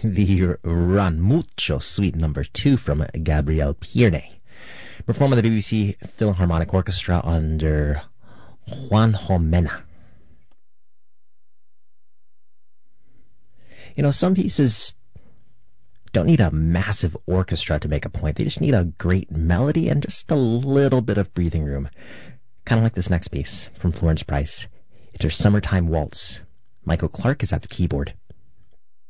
the Run Mucho Suite number 2 from Gabriel Pierne, performed by the BBC Philharmonic Orchestra under Juan Jomena. You know, some pieces don't need a massive orchestra to make a point. They just need a great melody and just a little bit of breathing room. Kind of like this next piece from Florence Price. It's her Summertime Waltz. Michael Clark is at the keyboard.